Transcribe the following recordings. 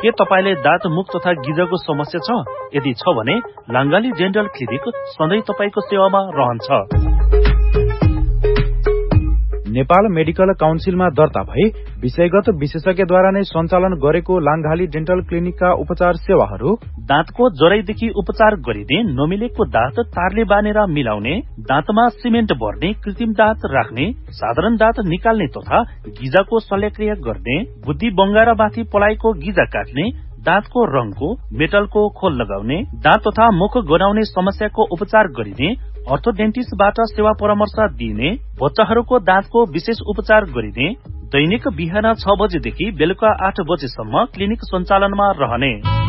के तपाईले दाँत मुख तथा गिजको समस्या छ? यदि छ भने लाङ्गाली डेन्टल क्लिनिक सधैँ तपाईको सेवामा रहन्छ। नेपाल मेडिकल काउन्सिलमा दर्ता भई विषयगत विशेषज्ञद्वारा नै सञ्चालन गरेको लाङ्गाली डेन्टल क्लिनिकका उपचार सेवाहरू दाँतको जराइदेखि उपचार गरिने, नमिलेको दाँत तारले बानेर मिलाउने, दाँतमा सिमेन्ट भर्ने, कृत्रिम दाँत राख्ने, साधारण दाँत निकाल्ने तथा गिजाको शल्यक्रिया गर्ने, बुद्धि बङ्गारामाथि पलाएको गिजा काट्ने, दाँतको रङको, मेटलको खोल लगाउने, दाँत तथा मुख गनाउने समस्याको उपचार गरिने, अर्थोडेन्टिस्टबाट सेवा परामर्श दिइने, बच्चाहरूको दाँतको विशेष उपचार गरिने, दैनिक बिहान 6 बजेदेखि बेलुका 8 बजेसम्म क्लिनिक सञ्चालनमा रहने।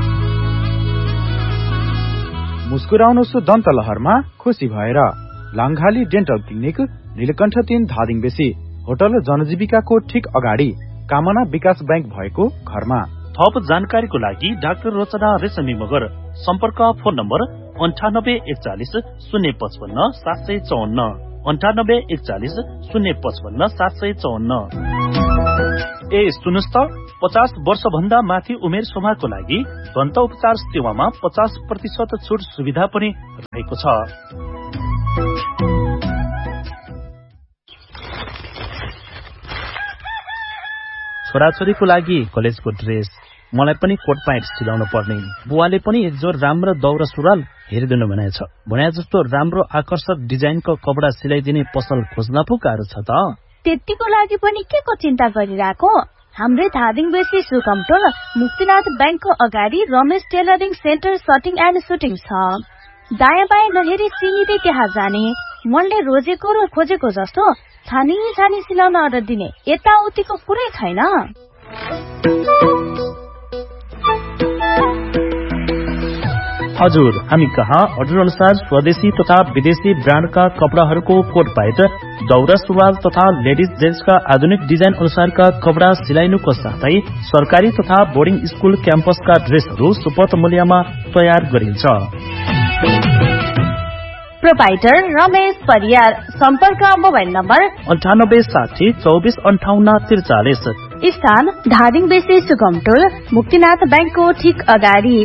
मुस्कुराउनुहोस् दन्त लहरमा खुसी भएर। लाङ्गाली डेन्टल क्लिनिक, नीलकण्ठ 3 धादिङ बेसी, होटल जनजीविकाको ठीक अगाडि, कामना विकास बैंक भएको घरमा। थप जानकारीको लागि डाक्टर रचना रेशमी मगर। सम्पर्क फोन नम्बर 9841 055 754 9841 055 754। ए सुन्नुस् त, 50 वर्ष भन्दा माथि उमेर समूहको लागि दन्त उपचार सेवामा 50% छुट सुविधा पनि रहेको छ। छोराछोरीको लागि कलेजको ड्रेस, मलाई पनि कोट प्यान्ट सिलाउनु पर्ने, बुवाले पनि एक जोर राम्रो दौरा सुरुवाल हेरिदिनु भनेछ। भने जस्तो राम्रो आकर्षक डिजाइनको कपडा सिलाइदिने पसल खोज्न पो गाह्रो छ त। त्यतिको लागि पनि के को चिन्ता गरिरहेको? हाम्रै धादिङ बेसी सुकमटोल मुक्तिनाथ बैंकको अगाडि Ramesh tailoring centre सटिङ and shooting छ। दायाँ बायाँ नहेरी सिधै त्यहाँ जाने, मनले रोजेको र खोजेको जस्तो छानी सिलाउन अर्डर दिने, यताउतिको कुरै छैन। हजुर, हामी कहाँ अर्डर अनुसार स्वदेशी तथा विदेशी ब्रान्डका कपडाहरूको कोट प्यान्ट, दौरा सुरुवाल तथा लेडिज जेन्ट्सका आधुनिक डिजाइन अनुसारका कपडा सिलाइनुको साथै सरकारी तथा बोर्डिङ स्कुल क्याम्पसका ड्रेसहरू सुपथ मूल्यमा तयार गरिन्छ। प्रोपाइटर रमेश परियार। सम्पर्क मोबाइल नम्बर 9860 24 58 43। स्थान धादिङ बेसी सुगमटोल मुक्तिनाथ बैंकको ठीक अगाडि।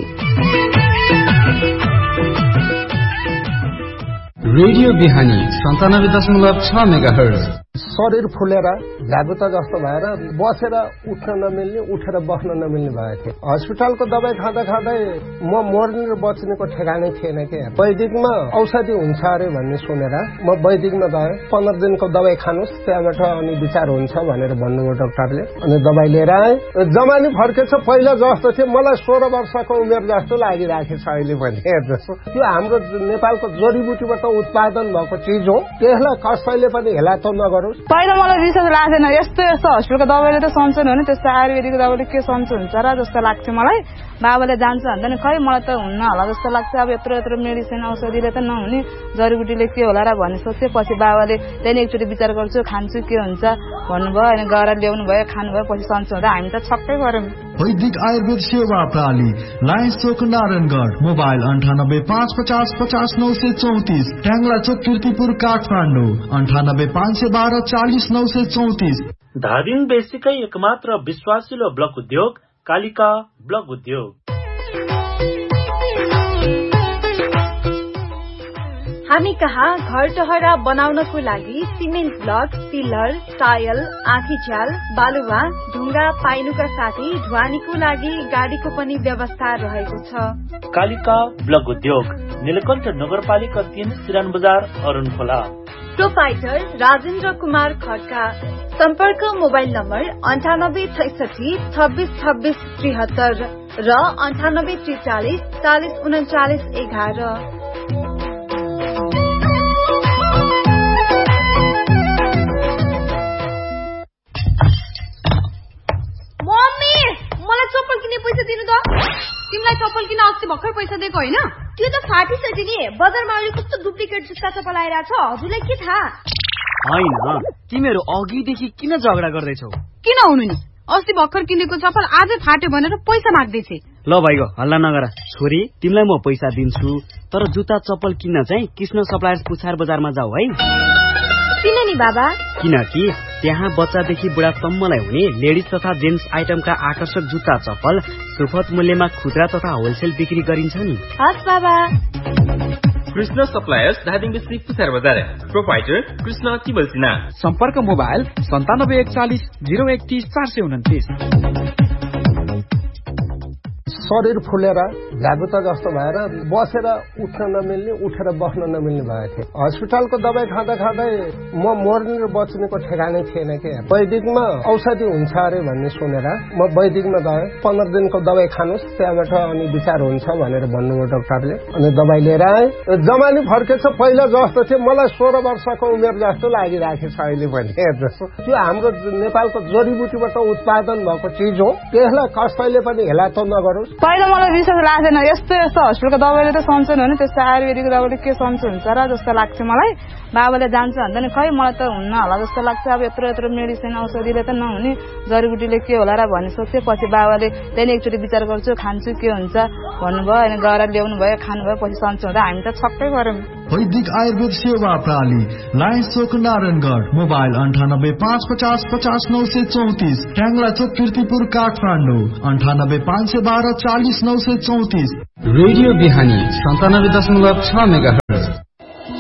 रेडियो बिहानी 97.6 मेगाहर्ज। शरीर फुलेर भ्यागुता जस्तो भएर बसेर उठ्न नमिल्ने, उठेर बस्न नमिल्ने भएको थियो। हस्पिटलको दबाई खाँदा खाँदै म मर्ने र बच्नेको ठेगानै थिएन के। वैदिकमा औषधि हुन्छ अरे भन्ने सुनेर म वैदिकमा गएँ। 15 दिनको दबाई खानुस्, त्यहाँबाट अनि विचार हुन्छ भनेर भन्नुभयो डाक्टरले। अनि दबाई लिएर आएँ। जमानी फर्केछ, पहिला जस्तो थियो मलाई 16 वर्षको उमेर जस्तो लागिरहेको छ अहिले पनि। जस्तो त्यो हाम्रो नेपालको जडीबुटीबाट उत्पादन भएको चिज हो, त्यसलाई कसैले पनि हेलातो नगरोस्। पहिला मलाई विश्वास लाग्थेन, यस्तो हस्पिटलको दबाईले त सन्चो हुने, त्यस्तो आयुर्वेदिक दबाईले के सन्चो हुन्छ र जस्तो लाग्थ्यो मलाई। बाबाले जान्छ भन्दा नि खै मलाई त हुन्न होला जस्तो लाग्छ। अब यत्रो मेडिसिन औषधिले त नहुने, जडीबुटीले के होला र भन्ने सोचे। पछि बाबाले त्यहाँदेखि एकचोटि विचार गर्छु, खान्छु के हुन्छ भन्नुभयो। अनि गएर ल्याउनु भयो, खानुभयो, पछि सन्चो हुँदा हामी त छक्कै गर्यौँ। वैदिक आयुर्वेद सेवा प्रणाली, लायन्स चोक नारायणगढ। मोबाइल 98 550 50 934। ट्याङ्ला चोक कीर्तिपुर काठमाडौँ 98 512 40 934। धादिङ बेसीकै एकमात्र विश्वासिलो ब्लक उद्योग कालिका ब्लक उद्योग। हामी कहाँ घर टहरा बनाउनको लागि सिमेन्ट ब्लक, पिलर, टायल, आँखीझ्याल, बालुवा, ढुङ्गा पाइनुका साथै ढुवानीको लागि गाडीको पनि व्यवस्था रहेको छ। कालिका ब्लक उद्योग, नीलकण्ठ नगरपालिका 3, सिरान बजार, अरुणखोला। प्रोपाइटर राजेन्द्र कुमार खड्का। सम्पर्क मोबाइल नम्बर 98 66 26 26 73 र 98 43 40 39 11। चप्पल किन्ने पैसा दिनु त। तिमीलाई चप्पल किन अस्ति भर्खर पैसा दिएको होइन? त्यो त फाटिसक्यो नि। बजारमा अहिले कस्तो डुप्लिकेट जुत्ता चप्पल आइरहेछ, हजुरलाई के थाहा? होइन, तिमीहरू अघिदेखि किन झगडा गर्दैछौ? किन हुनु नि, अस्ति भर्खर किनेको चप्पल आजै फाट्यो भनेर पैसा माग्दैछे। ल भाइको हल्ला नगर। छोरी, तिमीलाई म पैसा दिन्छु, तर जुत्ता चप्पल किन्न चाहिँ कृष्ण सप्लायर्स पुछार बजारमा जाऊ है। किन नि नि बाबा? किनकि त्यहाँ बच्चादेखि बुढासम्मलाई हुने लेडिज तथा जेन्ट्स आइटमका आकर्षक जुत्ता चप्पल सुपथ मूल्यमा खुद्रा तथा होलसेल बिक्री गरिन्छ नि। हस् बाबा। कृष्ण सप्लायर्स धादिङ बेसी पुसार बजार प्रोपाइटर कृष्ण तिबलसिना। सम्पर्क मोबाइल 9741 031 429। शरीर फुलेर भ्यागुता जस्तो भएर बसेर उठ्न नमिल्ने उठेर बस्न नमिल्ने भएको थियो। हस्पिटलको दबाई खाँदा खाँदै म मर्ने र बच्नेको ठेगानै थिएन के। वैदिकमा औषधि हुन्छ अरे भन्ने सुनेर म वैदिकमा गएँ। 15 दिनको दबाई खानुस् त्यहाँबाट अनि विचार हुन्छ भनेर भन्नुभयो डाक्टरले। अनि दबाई लिएर आएँ। जमानी फर्केछ पहिला जस्तो थियो मलाई 16 वर्षको उमेर जस्तो लागिराखेछ अहिले पनि। त्यो हाम्रो नेपालको जडीबुटीबाट उत्पादन भएको चिज हो। त्यसलाई कसैले पनि हेला त नगरोस्। पहिला मलाई विश्वास लाग्दैन यस्तो हस्पिटलको दबाईले त सन्चो हुने त्यस्तो आयुर्वेदिक दबाईले के सन्चो हुन्छ र जस्तो लाग्छ मलाई। बाबाले जान्छ भन्दा नि खै मलाई त हुन्न होला जस्तो लाग्छ। अब यत्रो मेडिसिन औषधिले त नहुने जडीबुटीले के होला र भन्ने सोच्थेँ। पछि बाबाले त्यहाँदेखि एकचोटि विचार गर्छु खान्छु के हुन्छ भन्नुभयो। अनि गएर ल्याउनु भयो खानुभयो पछि सन्चो हुँदा हामी त छक्कै गऱ्यौँ। वैदिक आयुर्वेद सेवा प्रणाली लायन्स चोक नारायणगढ मोबाइल 98 550 50 934 ट्याङ्ला चोक कीर्तिपुर काठमाडौँ 98 512 40 934। रेडियो बिहानी 97.6 मेगाहर्ज।